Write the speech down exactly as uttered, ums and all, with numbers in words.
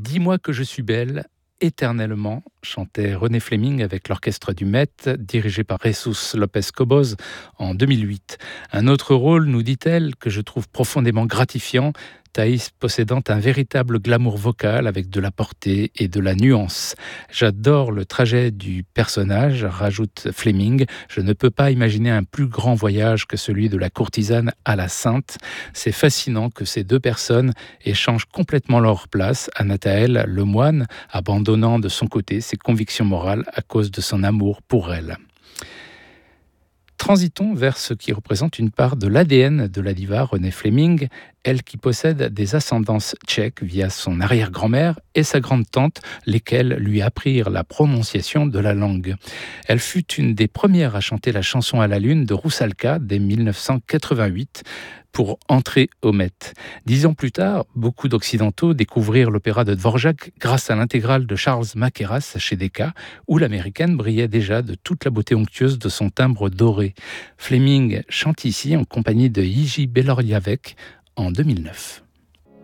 Dis-moi que je suis belle, éternellement, chantait René Fleming avec l'orchestre du Met, dirigé par Jesus Lopez Cobos en deux mille huit. Un autre rôle, nous dit-elle, que je trouve profondément gratifiant, Thaïs possédant un véritable glamour vocal avec de la portée et de la nuance. J'adore le trajet du personnage, rajoute Fleming. Je ne peux pas imaginer un plus grand voyage que celui de la courtisane à la sainte. C'est fascinant que ces deux personnes échangent complètement leur place. Anataël, le moine, abandonnant de son côté ses convictions morales à cause de son amour pour elle. Transitons vers ce qui représente une part de l'A D N de la diva Renée Fleming, elle qui possède des ascendances tchèques via son arrière-grand-mère et sa grande-tante, lesquelles lui apprirent la prononciation de la langue. Elle fut une des premières à chanter la chanson à la lune de Roussalka dès dix-neuf cent quatre-vingt-huit pour entrer au Met. Dix ans plus tard, beaucoup d'Occidentaux découvrirent l'opéra de Dvorak grâce à l'intégrale de Charles Mackerras chez Decca, où l'américaine brillait déjà de toute la beauté onctueuse de son timbre doré. Fleming chante ici en compagnie de Jiří Belohlávek en deux mille neuf.